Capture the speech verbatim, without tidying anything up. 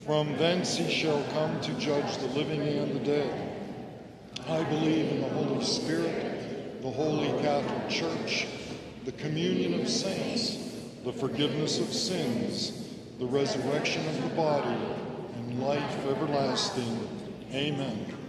From thence he shall come to judge the living and the dead. I believe in the Holy Spirit, the Holy Catholic Church, the communion of saints, the forgiveness of sins, the resurrection of the body, and life everlasting. Amen.